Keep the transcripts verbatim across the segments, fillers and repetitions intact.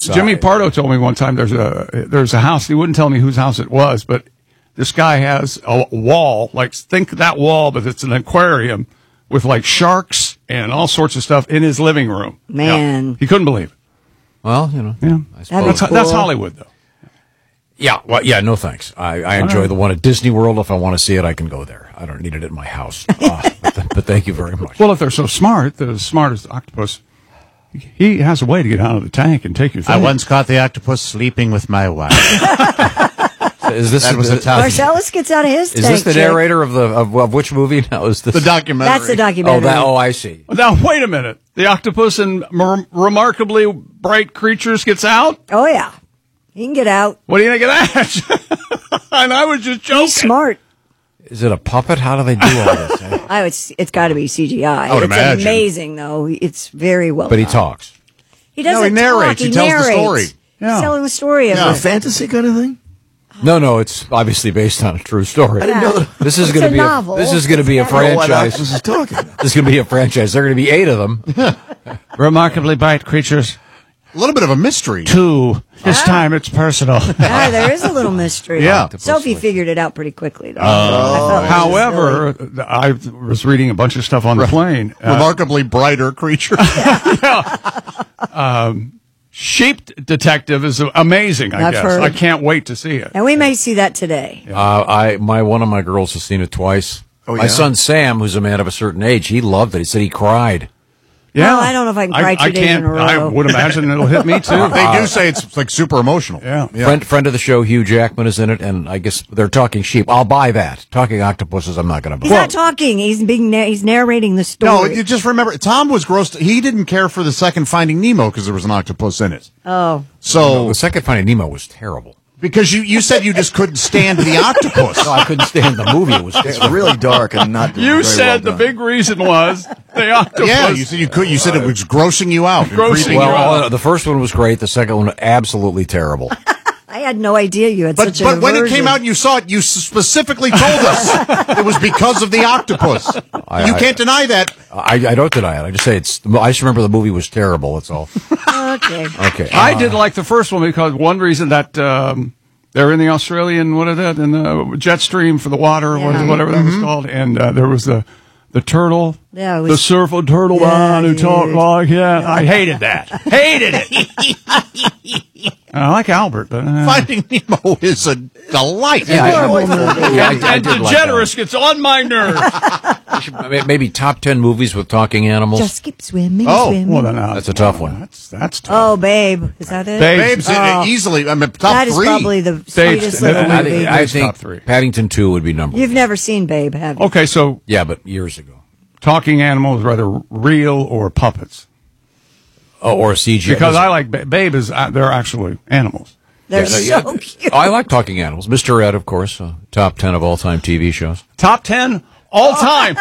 uh, Jimmy Pardo told me one time there's a there's a house. He wouldn't tell me whose house it was, but this guy has a wall, like think that wall, but it's an aquarium with like sharks and all sorts of stuff in his living room. Man, yeah. He couldn't believe it. Well, you know, yeah, I suppose. That's, cool. that's Hollywood, though. Yeah, well, yeah, no thanks. I, I enjoy the one at Disney World. If I want to see it, I can go there. I don't need it at my house. Uh, but, th- but thank you very much. Well, if they're so smart, they're as smart as the octopus. He has a way to get out of the tank and take your thing. I once caught the octopus sleeping with my wife. Is this that was the, a tough. Marcellus gets out of his Is tank. this the chick. narrator of the of, of which movie? Now is this the documentary? That's the documentary. Oh, that, oh, I see. Now wait a minute. The octopus and m- remarkably bright creatures gets out. Oh yeah, he can get out. What do you think of that? And I was just joking. He's smart. Is it a puppet? How do they do all this? Eh? I would. It's got to be C G I. I would it's imagine. amazing, though. It's very well. But he done. talks. He doesn't No, he narrates. talk. He tells the story. Yeah. He's telling the story of Yeah. it. A fantasy kind of thing? No, no, it's obviously based on a true story. I didn't know that. This is It's going to a be novel. a, this is going to be a It's I don't know what franchise. octopus is talking. This is going to be a franchise. There are going to be eight of them. Remarkably bright creatures. A little bit of a mystery. Two. This time it's personal. Ah, there is a little mystery. Yeah. Sophie figured it out pretty quickly, though. I felt it was However, really- I was reading a bunch of stuff on the plane. Uh, Remarkably brighter creature. um, Sheep Detective is amazing, I I've guess. heard. I can't wait to see it. and we may see that today. Uh, I my one of my girls has seen it twice. Oh, My yeah? son Sam, who's a man of a certain age, he loved it. He said he cried. Yeah. Well, I don't know if I can cry two I days can't, in a row. I would imagine it'll hit me, too. They do say it's like super emotional. Yeah. Friend friend of the show, Hugh Jackman, is in it, and I guess they're talking sheep. I'll buy that. Talking octopuses, I'm not going to buy. He's not talking. He's being. Na- he's narrating the story. No, you just remember, Tom was grossed. He didn't care for the second Finding Nemo because there was an octopus in it. oh, So, The second Finding Nemo was terrible. because you, you said you just couldn't stand the octopus. No, I couldn't stand the movie. It was It's terrible. really dark and not very You well said the done. big reason was the octopus. Yeah, you said you could. You said it was grossing you out. and Grossing creeping you you out. out. Well, the first one was great. The second one, absolutely terrible. I had no idea you had But such but an when it aversion. came out and you saw it, you s- specifically told us it was because of the octopus. I- you I- can't deny that. I, I don't deny it. I just say it's. I just remember the movie was terrible. That's all. Okay. Okay. I did like the first one because one reason that um, they're in the Australian, what is that, in the jet stream for the water, or Yeah. whatever that was called, and uh, there was the the turtle, Yeah, it the was- surfer turtle Yeah, man who dude. talked like that. I hated that. Hated it. And I like Albert, but uh, Finding Nemo is a delight. Yeah, I- Horrible movie. Yeah, I- and, I and did like DeGeneres gets on my nerves. We should- may- Maybe top ten movies with talking animals. Just keep swimming, Oh, swimming. Well, then, uh, That's a tough one. That's that's tough. Oh, Babe, is that it? Babe. Babes, Oh. uh, easily. I mean, top That is three. probably the sweetest that- little that- I movie. think, I It's top think three. Paddington two would be number You've one. never seen Babe, have you? Okay, so Yeah, but years ago. talking animals, whether real or puppets, Oh, or C G I. because I like ba- Babe is uh, they're actually animals. They're Yeah, so yeah. cute. I like talking animals. Mister Ed, of course, uh, top ten of all time T V shows. Top ten all time.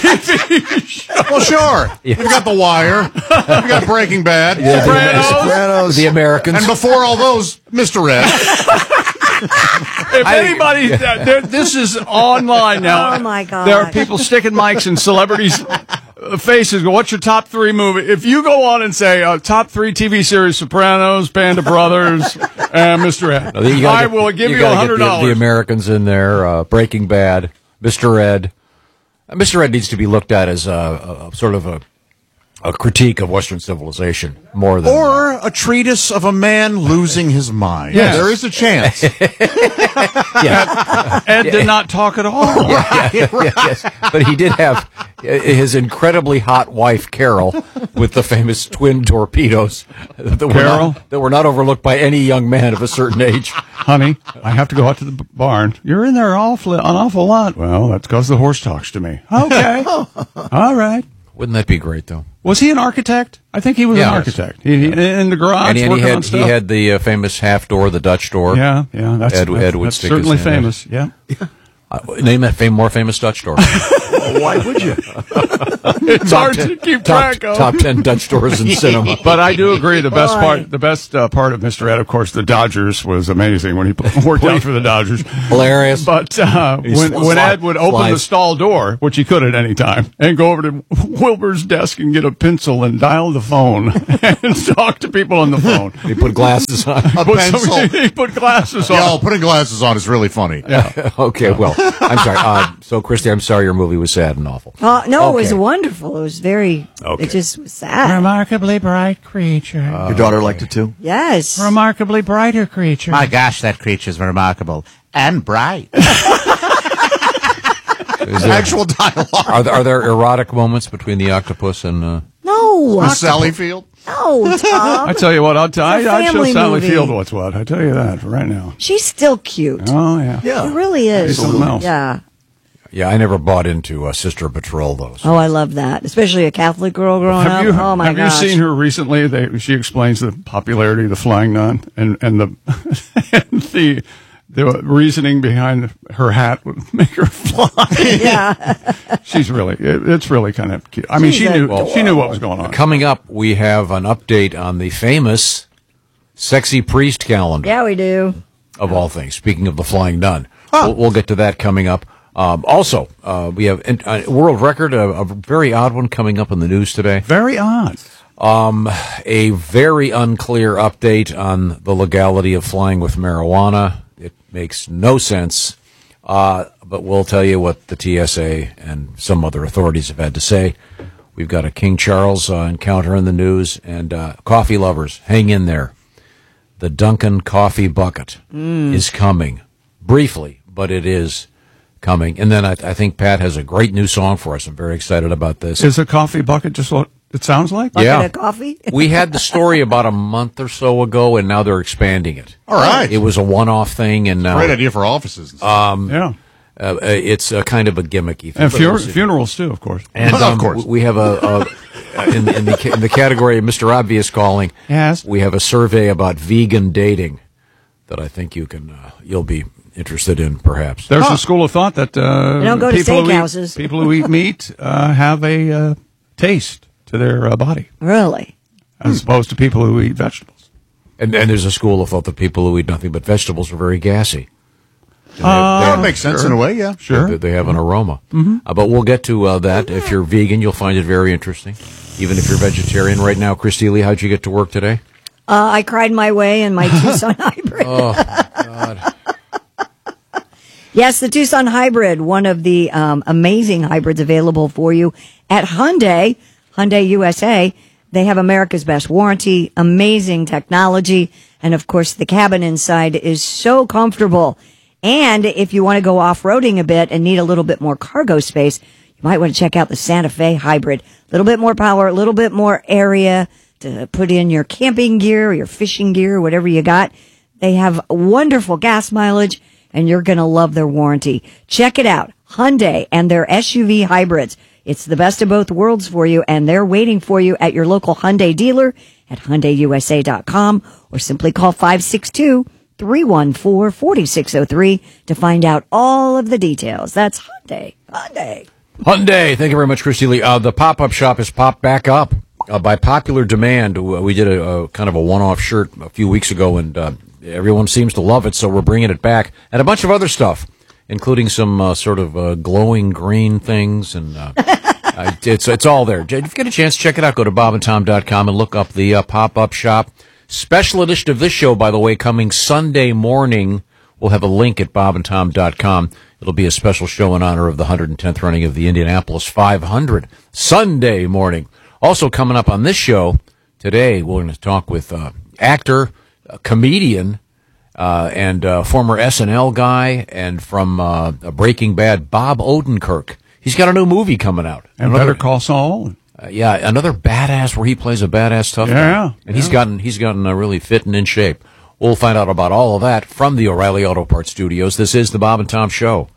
Well, sure. You've got The Wire. You've got Breaking Bad. Sopranos. Sopranos. The Americans. And before all those, Mister Ed. If anybody, uh, there- this is online now. Oh, my God. There are people sticking mics in celebrities' uh, faces. Go, what's your top three movie? If you go on and say uh, top three T V series: Sopranos, Band of Brothers, and Mister Ed, No, you gotta I get- will give you a gotta get hundred the, the dollars. Americans in there. Uh, Breaking Bad. Mister Ed. Uh, Mister Ed needs to be looked at as a, a, a sort of a, a critique of Western civilization more than. Or a treatise of a man losing his mind. Yes. There is a chance. yeah, Ed did not talk at all. yeah, yeah, yeah, yes. But he did have uh, his incredibly hot wife Carol with the famous twin torpedows that were, Carol? not, that were not overlooked by any young man of a certain age. Honey, I have to go out to the b- barn. You're in there awful, an awful lot. Well, that's because the horse talks to me. Okay. All right. Wouldn't that be great, though? Was he an architect? I think he was Yeah. an architect. He, he, in the garage, And, and he working on had stuff. he had the uh, famous half door, the Dutch door. Yeah, yeah. That's, Ed- that's, Ed would that's stick certainly his hand in. famous. Yeah. Uh, name that fam- more famous Dutch door. Why would you? It's hard to keep top, track of. top ten Dutch stores in cinema. But I do agree. The best Boy. part, the best uh, part of Mister Ed, of course, the Dodgers was amazing when he worked out for the Dodgers. Hilarious. But uh, He when, sli- when sli- Ed would open slides. the stall door, which he could at any time, and go over to Wilbur's desk and get a pencil and dial the phone and talk to people on the phone. He put glasses on. A Put pencil. some- he put glasses on. Yo, putting glasses on is really funny. Yeah. Okay, well, I'm sorry. Uh, so, Christy, I'm sorry your movie was sad and awful. Uh, no, it was Okay. wonderful. It was very. Okay. It just was sad. Remarkably bright creature. Your daughter liked it too? Yes. Remarkably brighter creature. My gosh, that creature's remarkable and bright. Is there- Actual dialogue. are, there, are there erotic moments between the octopus and... Uh, No. With Sally Field. No, Tom. I tell you what, I'll tell It's a I, I'd show family Sally movie. Field what's what. I tell you that right now. She's still cute. Oh yeah. Yeah. It really is. Something else. Yeah. yeah, I never bought into uh, Sister Patrol, though. so- Oh, I love that. Especially a Catholic girl growing Have you, up. Oh my have gosh. you seen her recently? They, she explains the popularity of the Flying Nun and and the and the the reasoning behind her hat would make her fly. Yeah. She's really it, it's really kind of cute. I mean, She's she knew adorable. she knew what was going on. Coming up, we have an update on the famous Sexy Priest calendar, Yeah, we do. of all things. Speaking of the Flying Nun, we'll, we'll get to that coming up. Um, also, uh, we have a world record, a, a very odd one coming up in the news today. Very odd. Um, a very unclear update on the legality of flying with marijuana. It makes no sense. Uh, but we'll tell you what the T S A and some other authorities have had to say. We've got a King Charles uh, encounter in the news, and uh, coffee lovers, hang in there. The Dunkin' Coffee Bucket is coming. Briefly, but it is coming. And then I, I think Pat has a great new song for us. I'm very excited about this. Is a coffee bucket just what it sounds like? Bucket Yeah. of coffee. We had the story about a month or so ago, and now they're expanding it. All right. It was a one-off thing, and now Great idea for offices. and stuff. Yeah. uh, it's a kind of a gimmicky thing. And But fu- we'll see. funerals too, of course. And Of um, course. we have a, a in, in, the, in the category of Mister Obvious calling. Yes. We have a survey about vegan dating that I think you can uh, you'll be interested in, perhaps. There's a school of thought that uh, They don't go to people, who steakhouses. eat, people who eat meat uh, have a uh, taste to their uh, body, Really? as opposed to people who eat vegetables. And, and there's a school of thought that people who eat nothing but vegetables are very gassy. And they- Uh, they- That makes sense in a way, yeah. Sure. They, they have an aroma. Uh, but we'll get to uh, that. If you're vegan, you'll find it very interesting. Even if you're vegetarian right now. Christy Lee, how'd you get to work today? Uh, I cried my way in my Tucson Hybrid. Oh, God. Yes, the Tucson Hybrid, one of the um, amazing hybrids available for you at Hyundai, Hyundai U S A. They have America's best warranty, amazing technology, and of course the cabin inside is so comfortable. And if you want to go off-roading a bit and need a little bit more cargo space, you might want to check out the Santa Fe Hybrid. A little bit more power, a little bit more area to put in your camping gear, your fishing gear, whatever you got. They have wonderful gas mileage, and you're going to love their warranty. Check it out. Hyundai and their S U V hybrids. It's the best of both worlds for you, and they're waiting for you at your local Hyundai dealer at Hyundai U S A dot com, or simply call five six two, three one four, four six zero three to find out all of the details. That's Hyundai. Hyundai. Hyundai. Thank you very much, Christy Lee. Uh, the pop-up shop has popped back up uh, by popular demand. We did a, a kind of a one-off shirt a few weeks ago, and uh, everyone seems to love it, so we're bringing it back. And a bunch of other stuff, including some uh, sort of uh, glowing green things, and uh, uh, it's it's all there. If you get a chance, check it out. Go to bob and tom dot com and look up the uh, pop-up shop. Special edition of this show, by the way, coming Sunday morning. We'll have a link at bob and tom dot com. It'll be a special show in honor of the one hundred tenth running of the Indianapolis five hundred, Sunday morning. Also coming up on this show today, we're going to talk with uh, actor, uh, comedian, uh, and uh, former S N L guy, and from uh, Breaking Bad, Bob Odenkirk. He's got a new movie coming out. And Another- Better Call Saul. uh, yeah, another badass where he plays a badass tough Yeah, guy. And he's gotten he's gotten uh, really fit and in shape. We'll find out about all of that from the O'Reilly Auto Parts Studios. This is the Bob and Tom Show.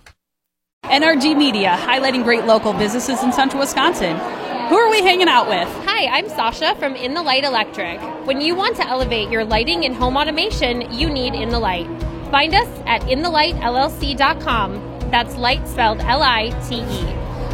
N R G Media, highlighting great local businesses in central Wisconsin. Who are we hanging out with? Hi, I'm Sasha from In the Light Electric. When you want to elevate your lighting and home automation, you need In the Light. Find us at in the light l l c dot com. That's light spelled L I T E.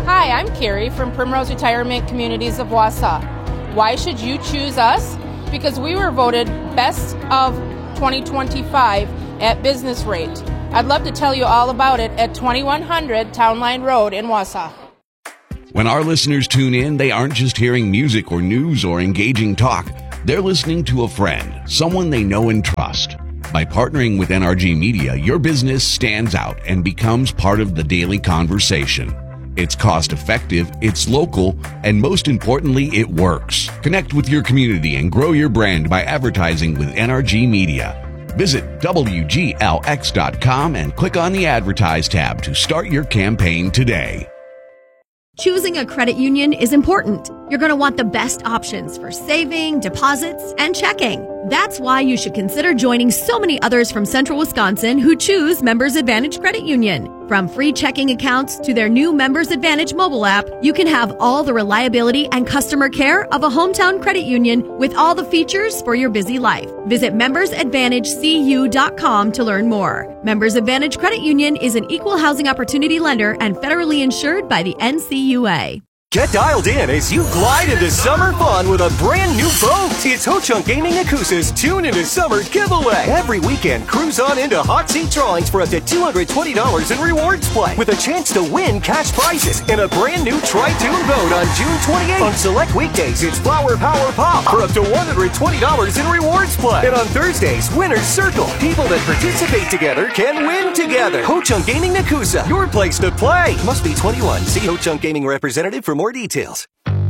Hi, I'm Carrie from Primrose Retirement Communities of Wausau. Why should you choose us? Because we were voted Best of twenty twenty-five at Business Rate. I'd love to tell you all about it at twenty-one hundred Town Line Road in Wausau. When our listeners tune in, they aren't just hearing music or news or engaging talk. They're listening to a friend, someone they know and trust. By partnering with N R G Media, your business stands out and becomes part of the daily conversation. It's cost-effective, it's local, and most importantly, it works. Connect with your community and grow your brand by advertising with N R G Media. Visit W G L X dot com and click on the Advertise tab to start your campaign today. Choosing a credit union is important. You're going to want the best options for saving, deposits, and checking. That's why you should consider joining so many others from Central Wisconsin who choose Members Advantage Credit Union. From free checking accounts to their new Members Advantage mobile app, you can have all the reliability and customer care of a hometown credit union with all the features for your busy life. Visit members advantage c u dot com to learn more. Members Advantage Credit Union is an equal housing opportunity lender and federally insured by the N C U A. Get dialed in as you glide into summer fun with a brand new boat. It's Ho-Chunk Gaming Nakusa's Tune Into Summer giveaway. Every weekend, cruise on into hot seat drawings for up to two hundred twenty dollars in rewards play with a chance to win cash prizes and a brand new Tri-Tune boat on June twenty-eighth. On select weekdays, it's Flower Power Pop for up to one hundred twenty dollars in rewards play. And on Thursdays, Winner's Circle. People that participate together can win together. Ho-Chunk Gaming Nakusa, your place to play. Must be twenty-one. See Ho-Chunk Gaming representative for more details.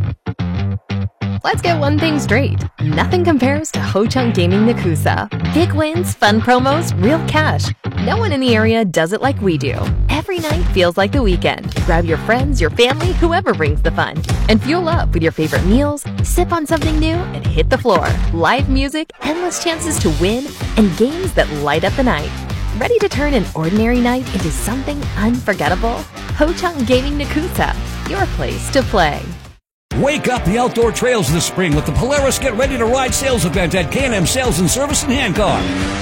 Let's get one thing straight. Nothing compares to Ho-Chunk Gaming Nakusa. Big wins, fun promos, real cash. No one in the area does it like we do. Every night feels like the weekend. Grab your friends, your family, whoever brings the fun. And fuel up with your favorite meals, sip on something new, and hit the floor. Live music, endless chances to win, and games that light up the night. Ready to turn an ordinary night into something unforgettable? Ho-Chunk Gaming Nakusa, your place to play. Wake up the outdoor trails this spring with the Polaris Get Ready to Ride sales event at K and M Sales and Service in Hancock.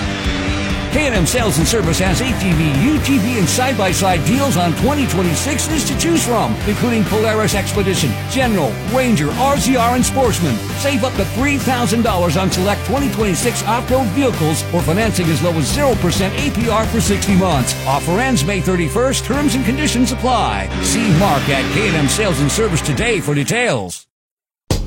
K and M Sales and Service has A T V, U T V, and side-by-side deals on twenty twenty-sixes to choose from, including Polaris Expedition, General, Ranger, R Z R, and Sportsman. Save up to three thousand dollars on select twenty twenty-six off-road vehicles or financing as low as zero percent A P R for sixty months. Offer ends May thirty-first. Terms and conditions apply. See Mark at K and M Sales and Service today for details.